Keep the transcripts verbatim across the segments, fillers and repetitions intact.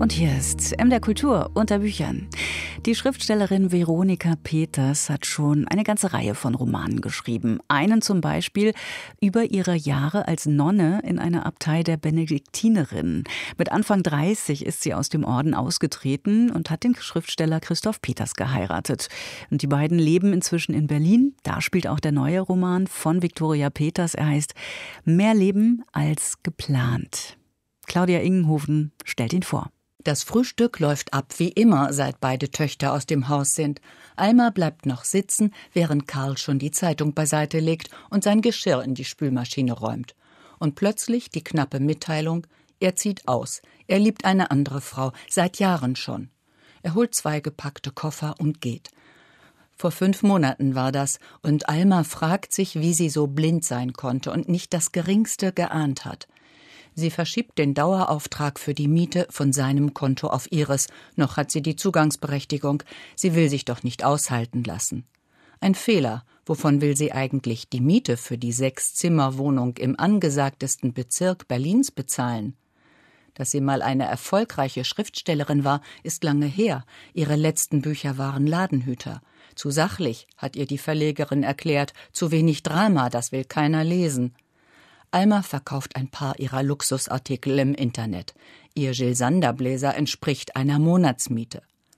Und hier ist M D R Kultur unter Büchern. Die Schriftstellerin Veronika Peters hat schon eine ganze Reihe von Romanen geschrieben. Einen zum Beispiel über ihre Jahre als Nonne in einer Abtei der Benediktinerinnen. Mit Anfang dreißig ist sie aus dem Orden ausgetreten und hat den Schriftsteller Christoph Peters geheiratet. Und die beiden leben inzwischen in Berlin. Da spielt auch der neue Roman von Viktoria Peters. Er heißt Mehr Leben als geplant. Claudia Ingenhoven stellt ihn vor. Das Frühstück läuft ab wie immer, seit beide Töchter aus dem Haus sind. Alma bleibt noch sitzen, während Karl schon die Zeitung beiseite legt und sein Geschirr in die Spülmaschine räumt. Und plötzlich die knappe Mitteilung: Er zieht aus. Er liebt eine andere Frau, seit Jahren schon. Er holt zwei gepackte Koffer und geht. Vor fünf Monaten war das, und Alma fragt sich, wie sie so blind sein konnte und nicht das Geringste geahnt hat. Sie verschiebt den Dauerauftrag für die Miete von seinem Konto auf ihres. Noch hat sie die Zugangsberechtigung. Sie will sich doch nicht aushalten lassen. Ein Fehler. Wovon will sie eigentlich die Miete für die Sechs-Zimmer-Wohnung im angesagtesten Bezirk Berlins bezahlen? Dass sie mal eine erfolgreiche Schriftstellerin war, ist lange her. Ihre letzten Bücher waren Ladenhüter. Zu sachlich, hat ihr die Verlegerin erklärt. Zu wenig Drama, das will keiner lesen. Alma verkauft ein paar ihrer Luxusartikel im Internet. Ihr Gilsander-Bläser entspricht einer Monatsmiete.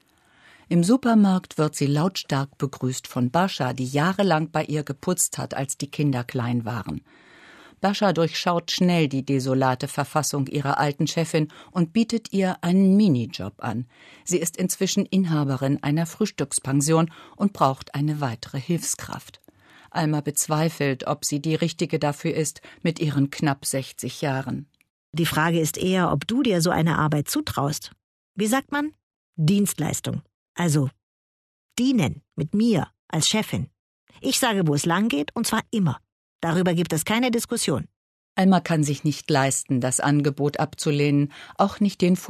Im Supermarkt wird sie lautstark begrüßt von Bascha, die jahrelang bei ihr geputzt hat, als die Kinder klein waren. Bascha durchschaut schnell die desolate Verfassung ihrer alten Chefin und bietet ihr einen Minijob an. Sie ist inzwischen Inhaberin einer Frühstückspension und braucht eine weitere Hilfskraft. Alma bezweifelt, ob sie die Richtige dafür ist, mit ihren knapp sechzig Jahren. Die Frage ist eher, ob du dir so eine Arbeit zutraust. Wie sagt man? Dienstleistung. Also dienen mit mir als Chefin. Ich sage, wo es lang geht, und zwar immer. Darüber gibt es keine Diskussion. Alma kann sich nicht leisten, das Angebot abzulehnen, auch nicht den